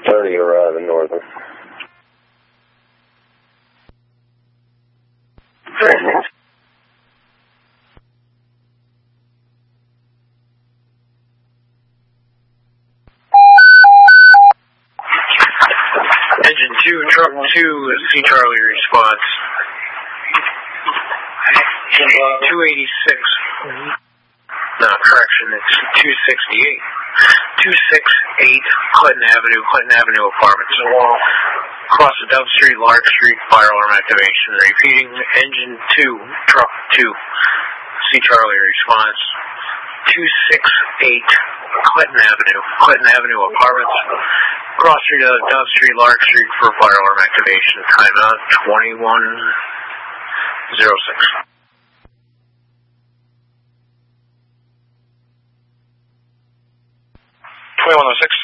30 arrive in Northern. Engine 2, truck 2, C Charlie response. 286. No, correction, it's 268. 268 Clinton Avenue Apartments. Across the Dove Street, Lark Street, fire alarm activation. Repeating, engine 2, truck 2, C Charlie response. 268 Clinton Avenue Apartments. Cross Street, Dove Street, Lark Street for fire alarm activation. Timeout 2106. 2106.